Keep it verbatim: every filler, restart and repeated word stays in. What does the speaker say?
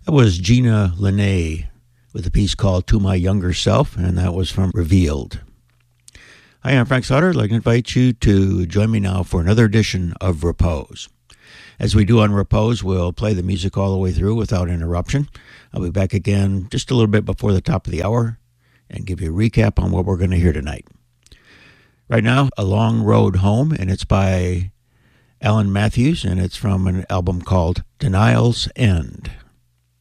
That was Gina Linnea with a piece called To My Younger Self, and that was from Revealed. Hi, I'm Frank Sauter. I'd like to invite you to join me now for another edition of Repose. As we do on Repose, we'll play the music all the way through without interruption. I'll be back again just a little bit before the top of the hour and give you a recap on what we're going to hear tonight. Right now, A Long Road Home, and it's by Alan Matthews, and it's from an album called Denial's End.